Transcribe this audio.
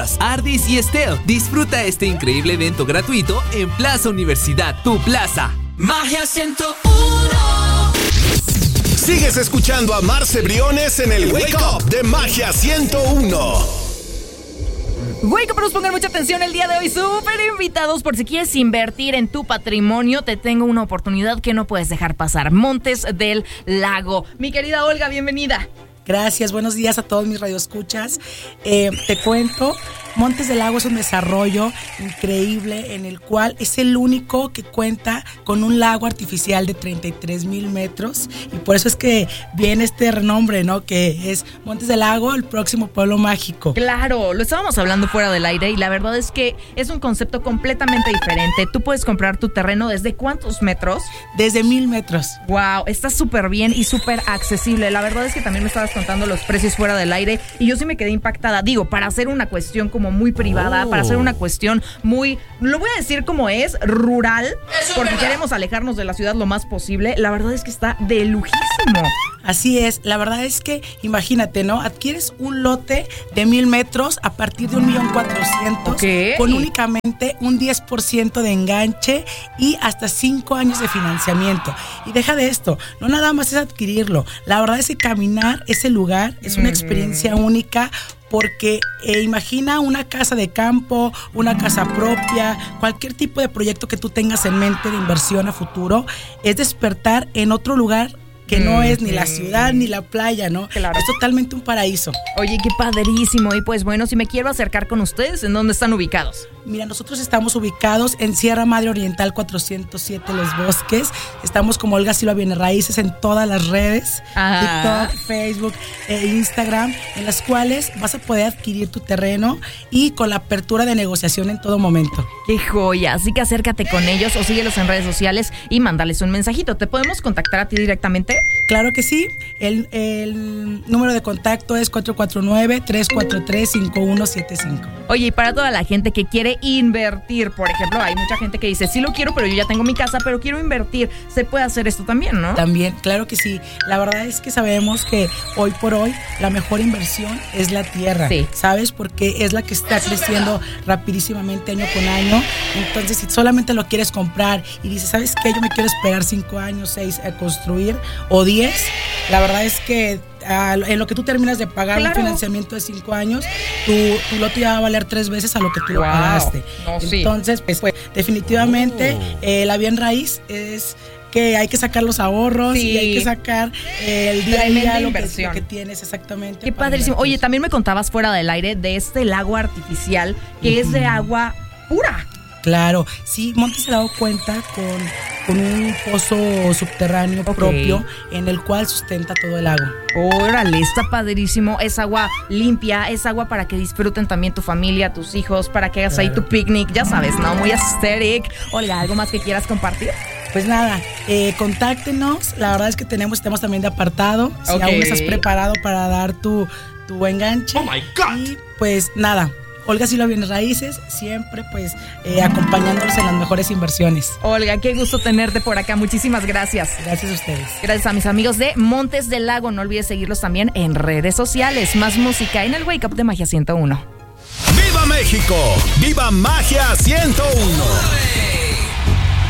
Ardis y Estel. Disfruta este increíble evento gratuito en Plaza Universidad, tu plaza. Magia 101. Sigues escuchando a Marce Briones en el Wake Up de Magia 101. Wake Up, nos pongan mucha atención el día de hoy. Súper invitados, por si quieres invertir en tu patrimonio, te tengo una oportunidad que no puedes dejar pasar. Montes del Lago. Mi querida Olga, bienvenida. Gracias, buenos días a todos mis radioescuchas. Te cuento, Montes del Lago es un desarrollo increíble en el cual es el único que cuenta con un lago artificial de 33,000 metros y por eso es que viene este renombre, ¿no? Que es Montes del Lago, el próximo pueblo mágico. Claro, lo estábamos hablando fuera del aire y la verdad es que es un concepto completamente diferente. Tú puedes comprar tu terreno ¿desde cuántos metros? Desde 1,000 metros. Wow, está súper bien y súper accesible. La verdad es que también me estabas contando los precios fuera del aire y yo sí me quedé impactada. Digo, para hacer una cuestión como muy privada, para hacer una cuestión muy, lo voy a decir como es, rural, porque queremos alejarnos de la ciudad lo más posible. La verdad es que está de lujísimo. Así es, la verdad es que imagínate, ¿no? Adquieres un lote de 1,000 metros a partir de 1,400,000 Okay. con únicamente un 10% de enganche y hasta 5 años de financiamiento. Y deja de esto, no nada más es adquirirlo, la verdad es que caminar ese lugar es una experiencia única. Porque imagina una casa de campo, una casa propia, cualquier tipo de proyecto que tú tengas en mente de inversión a futuro, es despertar en otro lugar que no es ni la ciudad ni la playa, ¿no? Claro. Es totalmente un paraíso. Oye, qué padrísimo. Y pues bueno, si me quiero acercar con ustedes, ¿en dónde están ubicados? Mira, nosotros estamos ubicados en Sierra Madre Oriental 407 Los Bosques. Estamos como Olga Silva Bienes Raíces en todas las redes, TikTok, Facebook e Instagram, en las cuales vas a poder adquirir tu terreno y con la apertura de negociación en todo momento. ¡Qué joya! Así que acércate con ellos o síguelos en redes sociales y mándales un mensajito. ¿Te podemos contactar a ti directamente? Claro que sí. El número de contacto es 449-343-5175. Oye, y para toda la gente que quiere invertir, por ejemplo, hay mucha gente que dice, sí lo quiero, pero yo ya tengo mi casa, pero quiero invertir. Se puede hacer esto también, ¿no? También, claro que sí. La verdad es que sabemos que hoy por hoy la mejor inversión es la tierra. Sí. ¿Sabes? Porque es la que está creciendo rapidísimamente año con año. Entonces, si solamente lo quieres comprar y dices, ¿sabes qué? Yo me quiero esperar 5 años, 6 a construir o 10. La verdad es que en lo que tú terminas de pagar un financiamiento de 5 años, tu lote ya va a valer 3 veces a lo que tú lo pagaste. No, entonces, pues definitivamente la bien raíz es que hay que sacar los ahorros y hay que sacar el día a día lo que tienes exactamente. Qué padrísimo. Oye, también me contabas fuera del aire de este lago artificial que es de agua pura. Claro, sí, Montes del Lago cuenta con un pozo subterráneo propio en el cual sustenta todo el lago. Órale, está padrísimo. Es agua limpia, es agua para que disfruten también tu familia, tus hijos, para que hagas ahí tu picnic, ya sabes, ¿no? Muy aesthetic. Olga, ¿algo más que quieras compartir? Pues nada, contáctenos. La verdad es que tenemos también de apartado. Si aún estás preparado para dar tu enganche. Oh my God. Y pues nada, Olga Silva Bienes Raíces, siempre pues acompañándonos en las mejores inversiones. Olga, qué gusto tenerte por acá, muchísimas gracias. Gracias a ustedes. Gracias a mis amigos de Montes del Lago, no olvides seguirlos también en redes sociales. Más música en el Wake Up de Magia 101. ¡Viva México! ¡Viva Magia 101!